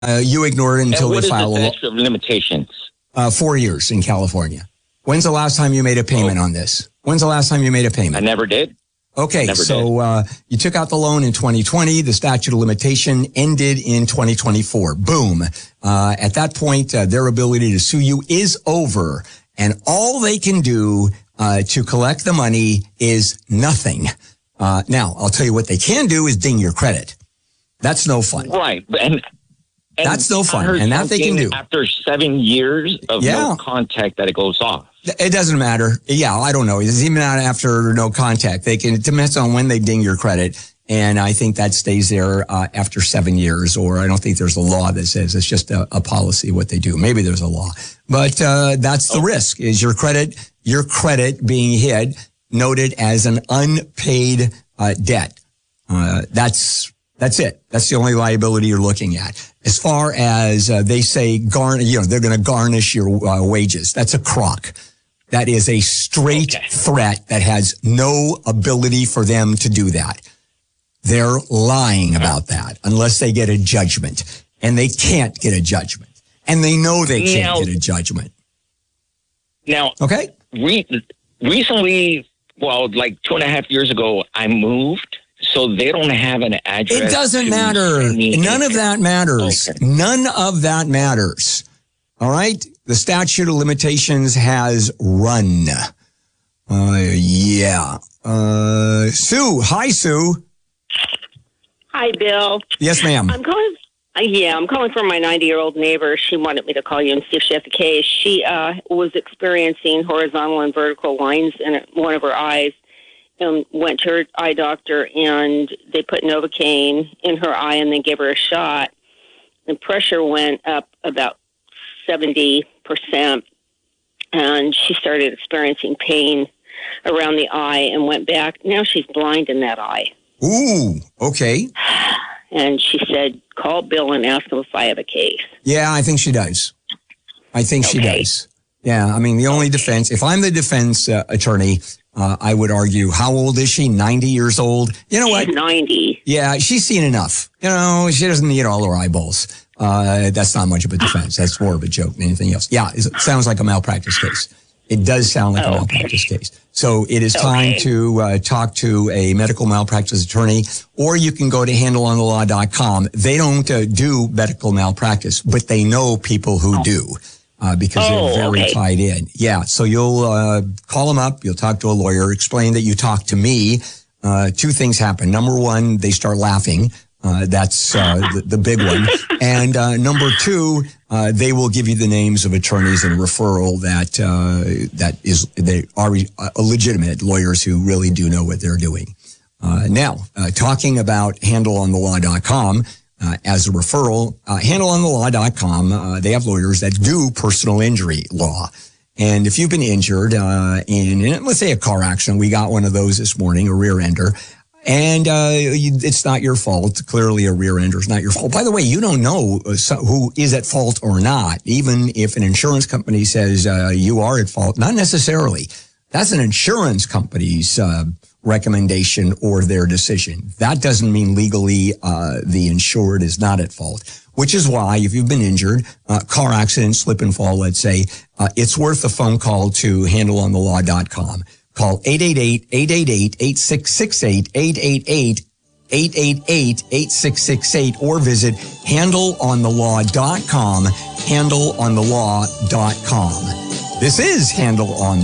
You ignore it until they file a statute of limitations. 4 years in California. When's the last time you made a payment on this? When's the last time you made a payment? I never did. Okay, so you took out the loan in 2020. The statute of limitation ended in 2024. Boom. At that point, their ability to sue you is over. And all they can do to collect the money is nothing. Now, I'll tell you what they can do is ding your credit. That's no fun. Right. And that's no fun. And that they can do. After 7 years of no contact that it goes off. It doesn't matter. Yeah, I don't know. It's even not after no contact. It depends on when they ding your credit. And I think that stays there after 7 years, or I don't think there's a law that says it's just a policy what they do. Maybe there's a law. But that's the risk, is your credit being hit, noted as an unpaid debt. That's it. That's the only liability you're looking at. As far as they say, they're going to garnish your wages. That's a crock. That is a straight threat that has no ability for them to do that. They're lying about that unless they get a judgment. And they can't get a judgment. And they know they can't get a judgment. Now, recently, like 2.5 years ago, I moved. So they don't have an address. It doesn't matter. None of that matters. Okay. None of that matters. All right? The statute of limitations has run. Sue. Hi, Sue. Hi, Bill. Yes, ma'am. I'm calling from my 90-year-old neighbor. She wanted me to call you and see if she had the case. She was experiencing horizontal and vertical lines in one of her eyes. And went to her eye doctor, and they put Novocaine in her eye, and they gave her a shot. The pressure went up about 70%, and she started experiencing pain around the eye and went back. Now she's blind in that eye. Ooh, okay. And she said, call Bill and ask him if I have a case. Yeah, I think she does. She does. Yeah, I mean, the only defense, if I'm the defense attorney, I would argue, how old is she? 90 years old? You know what? She's 90. Yeah, she's seen enough. You know, she doesn't need all her eyeballs. That's not much of a defense. That's more of a joke than anything else. Yeah, it sounds like a malpractice case. It does sound like a malpractice case. So it is time to talk to a medical malpractice attorney, or you can go to handleonthelaw.com. They don't do medical malpractice, but they know people who do. Because they're very tied in. Yeah. So you'll call them up. You'll talk to a lawyer, explain that you talked to me. Two things happen. Number one, they start laughing. That's the big one. And number two, they will give you the names of attorneys and referral they are legitimate lawyers who really do know what they're doing. Now, talking about handleonthelaw.com. As a referral, handleonthelaw.com, they have lawyers that do personal injury law. And if you've been injured in, let's say, a car accident, we got one of those this morning, a rear ender, and it's not your fault. Clearly, a rear ender is not your fault. By the way, you don't know who is at fault or not, even if an insurance company says you are at fault. Not necessarily. That's an insurance company's recommendation or their decision. That doesn't mean legally the insured is not at fault, which is why if you've been injured, car accident, slip and fall, let's say, it's worth a phone call to handleonthelaw.com. Call 888-888-8668, 888-888-8668, or visit handleonthelaw.com, handleonthelaw.com. This is Handle on